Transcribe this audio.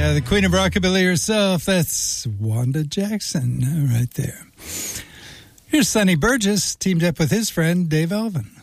Yeah, the Queen of Rockabilly herself. That's Wanda Jackson right there. Here's Sonny Burgess, teamed up with his friend Dave Alvin.